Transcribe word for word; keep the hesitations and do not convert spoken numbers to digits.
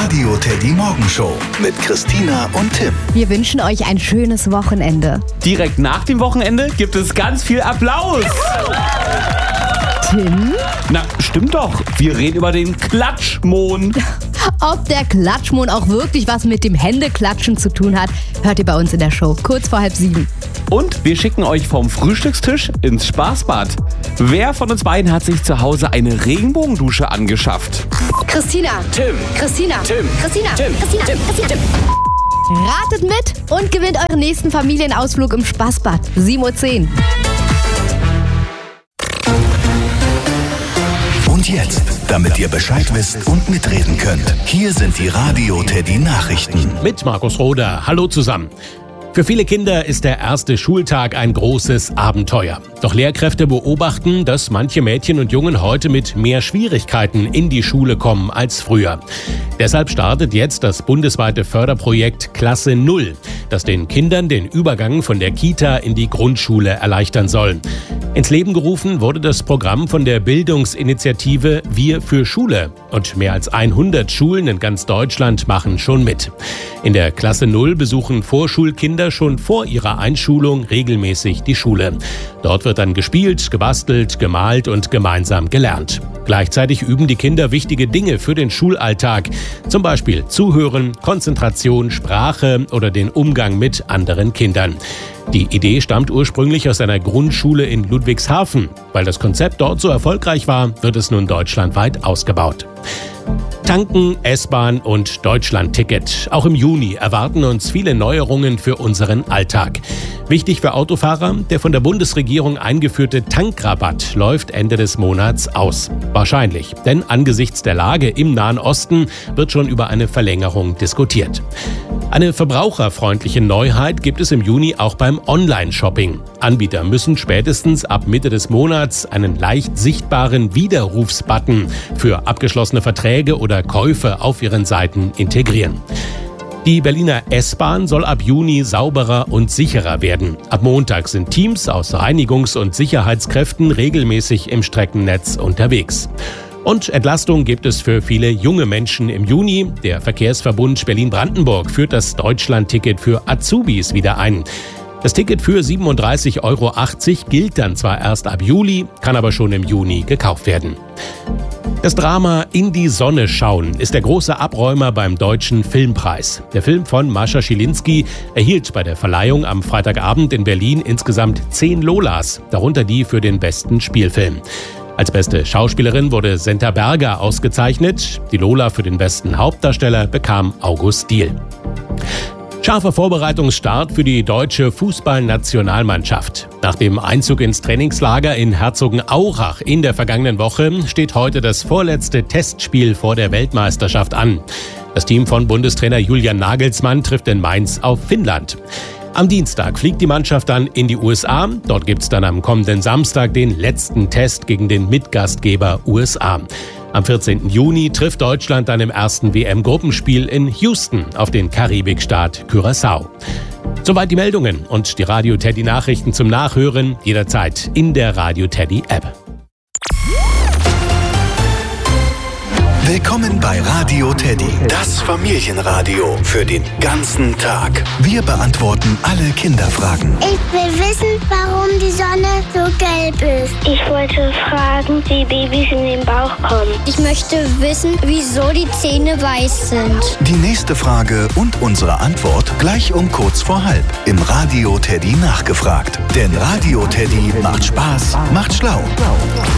Radio Teddy Morgenshow mit Christina und Tim. Wir wünschen euch ein schönes Wochenende. Direkt nach dem Wochenende gibt es ganz viel Applaus. Tim? Na, stimmt doch. Wir reden über den Klatschmond. Ob der Klatschmond auch wirklich was mit dem Händeklatschen zu tun hat, hört ihr bei uns in der Show, kurz vor halb sieben. Und wir schicken euch vom Frühstückstisch ins Spaßbad. Wer von uns beiden hat sich zu Hause eine Regenbogendusche angeschafft? Christina. Tim. Christina. Tim. Christina. Tim. Christina. Tim. Christina. Tim. Ratet mit und gewinnt euren nächsten Familienausflug im Spaßbad. sieben Uhr zehn. Und jetzt, damit ihr Bescheid wisst und mitreden könnt, hier sind die Radio Teddy Nachrichten. Mit Markus Roder. Hallo zusammen. Für viele Kinder ist der erste Schultag ein großes Abenteuer. Doch Lehrkräfte beobachten, dass manche Mädchen und Jungen heute mit mehr Schwierigkeiten in die Schule kommen als früher. Deshalb startet jetzt das bundesweite Förderprojekt Klasse Null, das den Kindern den Übergang von der Kita in die Grundschule erleichtern soll. Ins Leben gerufen wurde das Programm von der Bildungsinitiative Wir für Schule. Und mehr als hundert Schulen in ganz Deutschland machen schon mit. In der Klasse Null besuchen Vorschulkinder schon vor ihrer Einschulung regelmäßig die Schule. Dort wird dann gespielt, gebastelt, gemalt und gemeinsam gelernt. Gleichzeitig üben die Kinder wichtige Dinge für den Schulalltag. Zum Beispiel Zuhören, Konzentration, Sprache oder den Umgang mit anderen Kindern. Die Idee stammt ursprünglich aus einer Grundschule in Ludwigshafen. Weil das Konzept dort so erfolgreich war, wird es nun deutschlandweit ausgebaut. Tanken, S-Bahn und Deutschland-Ticket. Auch im Juni erwarten uns viele Neuerungen für unseren Alltag. Wichtig für Autofahrer, der von der Bundesregierung eingeführte Tankrabatt läuft Ende des Monats aus. Wahrscheinlich, denn angesichts der Lage im Nahen Osten wird schon über eine Verlängerung diskutiert. Eine verbraucherfreundliche Neuheit gibt es im Juni auch beim Online-Shopping. Anbieter müssen spätestens ab Mitte des Monats einen leicht sichtbaren Widerrufsbutton für abgeschlossene Verträge oder Käufe auf ihren Seiten integrieren. Die Berliner S-Bahn soll ab Juni sauberer und sicherer werden. Ab Montag sind Teams aus Reinigungs- und Sicherheitskräften regelmäßig im Streckennetz unterwegs. Und Entlastung gibt es für viele junge Menschen im Juni. Der Verkehrsverbund Berlin-Brandenburg führt das Deutschland-Ticket für Azubis wieder ein. Das Ticket für siebenunddreißig Euro achtzig gilt dann zwar erst ab Juli, kann aber schon im Juni gekauft werden. Das Drama In die Sonne schauen ist der große Abräumer beim Deutschen Filmpreis. Der Film von Mascha Schilinski erhielt bei der Verleihung am Freitagabend in Berlin insgesamt zehn Lolas, darunter die für den besten Spielfilm. Als beste Schauspielerin wurde Senta Berger ausgezeichnet. Die Lola für den besten Hauptdarsteller bekam August Diehl. Scharfer Vorbereitungsstart für die deutsche Fußballnationalmannschaft. Nach dem Einzug ins Trainingslager in Herzogenaurach in der vergangenen Woche steht heute das vorletzte Testspiel vor der Weltmeisterschaft an. Das Team von Bundestrainer Julian Nagelsmann trifft in Mainz auf Finnland. Am Dienstag fliegt die Mannschaft dann in die U S A. Dort gibt es dann am kommenden Samstag den letzten Test gegen den Mitgastgeber U S A. Am vierzehnten Juni trifft Deutschland dann im ersten W M-Gruppenspiel in Houston auf den Karibikstaat Curaçao. Soweit die Meldungen und die Radio Teddy Nachrichten zum Nachhören jederzeit in der Radio Teddy App. Willkommen bei Radio Teddy, das Familienradio für den ganzen Tag. Wir beantworten alle Kinderfragen. Ich will wissen, warum die Sonne so gelb ist. Ich wollte fragen, wie Babys in den Bauch kommen. Ich möchte wissen, wieso die Zähne weiß sind. Die nächste Frage und unsere Antwort gleich um kurz vor halb im Radio Teddy nachgefragt. Denn Radio Teddy macht Spaß, macht schlau.